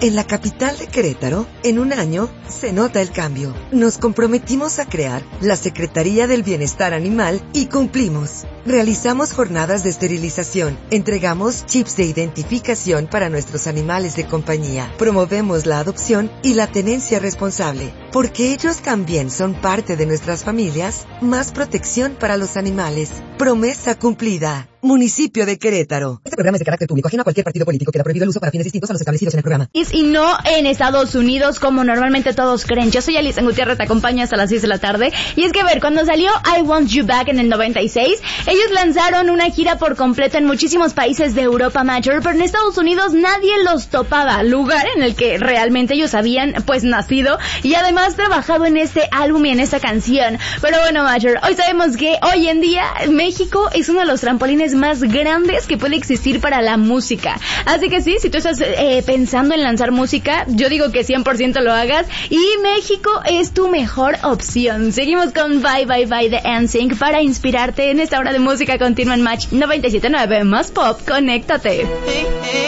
En la capital de Querétaro, en un año, se nota el cambio. Nos comprometimos a crear la Secretaría del Bienestar Animal y cumplimos. Realizamos jornadas de esterilización, entregamos chips de identificación para nuestros animales de compañía, promovemos la adopción y la tenencia responsable. Porque ellos también son parte de nuestras familias, más protección para los animales. Promesa cumplida. Municipio de Querétaro. Este programa es de carácter público, ajeno a cualquier partido político. Queda prohibido el uso para fines distintos a los establecidos en el programa. Y no en Estados Unidos, como normalmente todos creen. Yo soy Alicia Gutiérrez, te acompaño hasta las 6 de la tarde. Y es que, cuando salió I Want You Back en el 96, ellos lanzaron una gira por completo en muchísimos países de Europa Mayor, pero en Estados Unidos nadie los topaba. Lugar en el que realmente ellos habían, nacido y además trabajado en este álbum y en esta canción. Pero bueno, Mayor, hoy sabemos que hoy en día México es uno de los trampolines más grandes que puede existir para la música. Así que sí, si tú estás pensando en lanzar música, yo digo que 100% lo hagas y México es tu mejor opción. Seguimos con Bye Bye Bye de NSYNC para inspirarte en esta hora de música continua en Match 97.9. Más pop, conéctate.